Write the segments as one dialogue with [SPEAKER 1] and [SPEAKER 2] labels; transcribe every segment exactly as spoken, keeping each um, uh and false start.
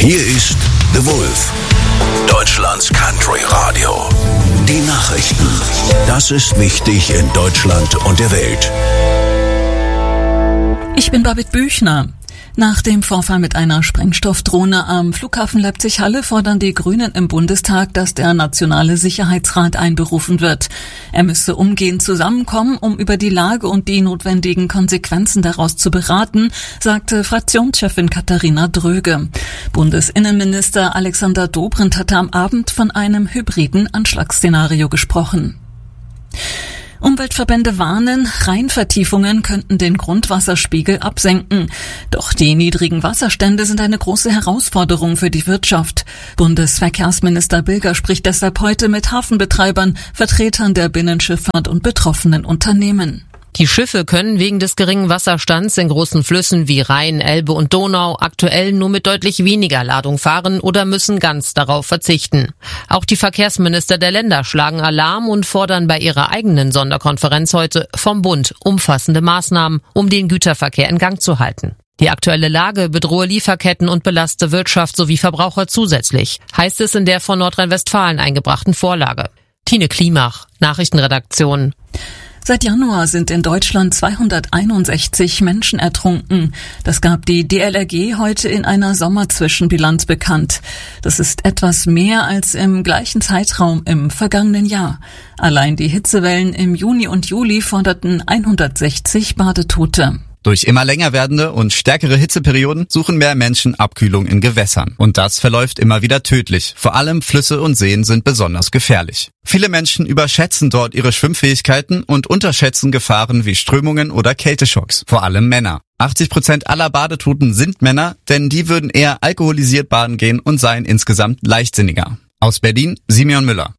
[SPEAKER 1] Hier ist The Wolf, Deutschlands Country Radio. Die Nachrichten. Das ist wichtig in Deutschland und der Welt.
[SPEAKER 2] Ich bin Babette Büchner. Nach dem Vorfall mit einer Sprengstoffdrohne am Flughafen Leipzig-Halle fordern die Grünen im Bundestag, dass der Nationale Sicherheitsrat einberufen wird. Er müsse umgehend zusammenkommen, um über die Lage und die notwendigen Konsequenzen daraus zu beraten, sagte Fraktionschefin Katharina Dröge. Bundesinnenminister Alexander Dobrindt hatte am Abend von einem hybriden Anschlagsszenario gesprochen. Umweltverbände warnen, Rheinvertiefungen könnten den Grundwasserspiegel absenken. Doch die niedrigen Wasserstände sind eine große Herausforderung für die Wirtschaft. Bundesverkehrsminister Bilger spricht deshalb heute mit Hafenbetreibern, Vertretern der Binnenschifffahrt und betroffenen Unternehmen.
[SPEAKER 3] Die Schiffe können wegen des geringen Wasserstands in großen Flüssen wie Rhein, Elbe und Donau aktuell nur mit deutlich weniger Ladung fahren oder müssen ganz darauf verzichten. Auch die Verkehrsminister der Länder schlagen Alarm und fordern bei ihrer eigenen Sonderkonferenz heute vom Bund umfassende Maßnahmen, um den Güterverkehr in Gang zu halten. Die aktuelle Lage bedrohe Lieferketten und belaste Wirtschaft sowie Verbraucher zusätzlich, heißt es in der von Nordrhein-Westfalen eingebrachten Vorlage. Tine Klimach, Nachrichtenredaktion.
[SPEAKER 2] Seit Januar sind in Deutschland zweihunderteinundsechzig Menschen ertrunken. Das gab die D L R G heute in einer Sommerzwischenbilanz bekannt. Das ist etwas mehr als im gleichen Zeitraum im vergangenen Jahr. Allein die Hitzewellen im Juni und Juli forderten hundertsechzig Badetote.
[SPEAKER 4] Durch immer länger werdende und stärkere Hitzeperioden suchen mehr Menschen Abkühlung in Gewässern. Und das verläuft immer wieder tödlich. Vor allem Flüsse und Seen sind besonders gefährlich. Viele Menschen überschätzen dort ihre Schwimmfähigkeiten und unterschätzen Gefahren wie Strömungen oder Kälteschocks. Vor allem Männer. achtzig Prozent aller Badetoten sind Männer, denn die würden eher alkoholisiert baden gehen und seien insgesamt leichtsinniger. Aus Berlin, Simeon Müller.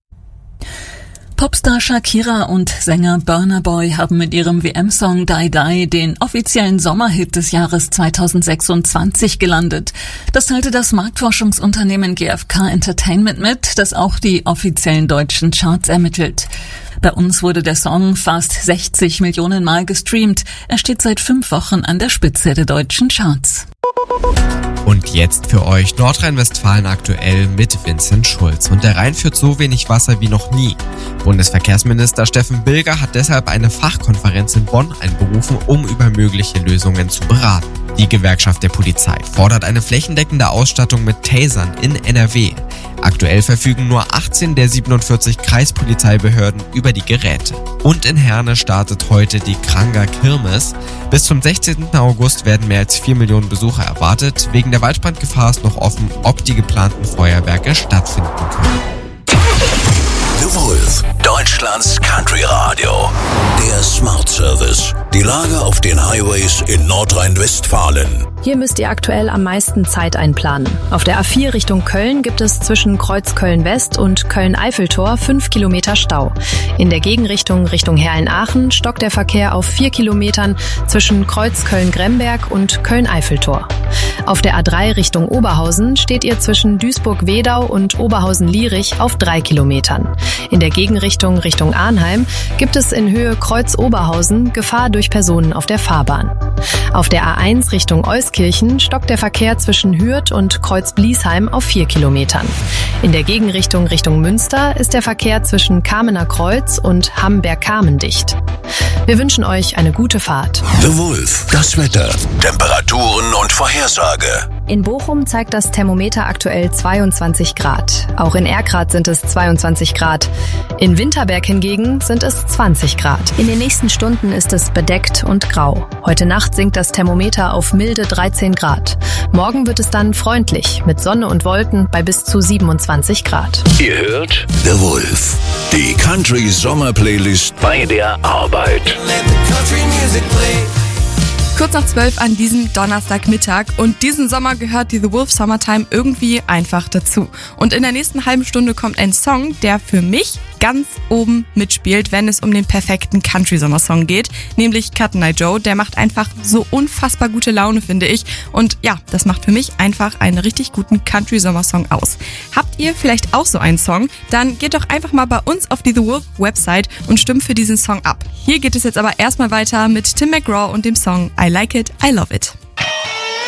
[SPEAKER 2] Popstar Shakira und Sänger Burna Boy haben mit ihrem W M-Song Die Die den offiziellen Sommerhit des Jahres zweitausendsechsundzwanzig gelandet. Das teilte das Marktforschungsunternehmen G F K Entertainment mit, das auch die offiziellen deutschen Charts ermittelt. Bei uns wurde der Song fast sechzig Millionen Mal gestreamt. Er steht seit fünf Wochen an der Spitze der deutschen Charts.
[SPEAKER 5] Und jetzt für euch Nordrhein-Westfalen aktuell mit Vincent Schulz. Und der Rhein führt so wenig Wasser wie noch nie. Bundesverkehrsminister Steffen Bilger hat deshalb eine Fachkonferenz in Bonn einberufen, um über mögliche Lösungen zu beraten. Die Gewerkschaft der Polizei fordert eine flächendeckende Ausstattung mit Tasern in N R W. Aktuell verfügen nur achtzehn der siebenundvierzig Kreispolizeibehörden über die Geräte. Und in Herne startet heute die Kranger Kirmes. Bis zum sechzehnten August werden mehr als vier Millionen Besucher erwartet. Wegen der Waldbrandgefahr ist noch offen, ob die geplanten Feuerwerke stattfinden können.
[SPEAKER 1] The Wolf, Deutschlands Country Radio. Der Smart Service. Die Lage auf den Highways in Nordrhein-Westfalen.
[SPEAKER 6] Hier müsst ihr aktuell am meisten Zeit einplanen. Auf der A vier Richtung Köln gibt es zwischen Kreuz Köln-West und Köln-Eiffeltor fünf Kilometer Stau. In der Gegenrichtung Richtung Herrn-Aachen stockt der Verkehr auf vier Kilometern zwischen Kreuz Köln-Gremberg und Köln-Eiffeltor. Auf der A drei Richtung Oberhausen steht ihr zwischen Duisburg-Wedau und Oberhausen-Lierich auf drei Kilometern. In der Gegenrichtung Richtung Arnheim gibt es in Höhe Kreuz-Oberhausen Gefahr durch Personen auf der Fahrbahn. Auf der A eins Richtung Euskirchen stockt der Verkehr zwischen Hürth und Kreuz-Bliesheim auf vier Kilometern. In der Gegenrichtung Richtung Münster ist der Verkehr zwischen Kamener Kreuz und Hamberg-Kamen dicht. Wir wünschen euch eine gute Fahrt.
[SPEAKER 1] The Wolf, das Wetter, Temperaturen und Vorhersage.
[SPEAKER 6] In Bochum zeigt das Thermometer aktuell zweiundzwanzig Grad. Auch in Erkrath sind es zweiundzwanzig Grad. In Winterberg hingegen sind es zwanzig Grad. In den nächsten Stunden ist es bedeckt und grau. Heute Nacht sinkt das Thermometer auf milde dreizehn Grad. Morgen wird es dann freundlich mit Sonne und Wolken bei bis zu siebenundzwanzig Grad.
[SPEAKER 1] Ihr hört The Wolf, die Country Sommer Playlist bei der Arbeit.
[SPEAKER 7] Kurz nach zwölf an diesem Donnerstagmittag und diesen Sommer gehört die The Wolf Summertime irgendwie einfach dazu. Und in der nächsten halben Stunde kommt ein Song, der für mich ganz oben mitspielt, wenn es um den perfekten Country-Sommersong geht, nämlich Cotton Eye Joe. Der macht einfach so unfassbar gute Laune, finde ich. Und ja, das macht für mich einfach einen richtig guten Country-Sommersong aus. Habt ihr vielleicht auch so einen Song? Dann geht doch einfach mal bei uns auf die The Wolf Website und stimmt für diesen Song ab. Hier geht es jetzt aber erstmal weiter mit Tim McGraw und dem Song I Like It, I Love It.